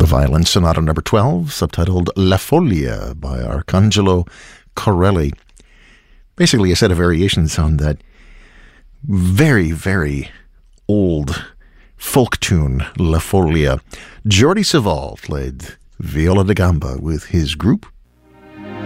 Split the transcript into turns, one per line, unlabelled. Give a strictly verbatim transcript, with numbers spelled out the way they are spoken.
Violin Sonata number twelve, subtitled La Folia by Arcangelo Corelli. Basically a set of variations on that very, very old folk tune, La Folia. Jordi Savall played viola da gamba with his group.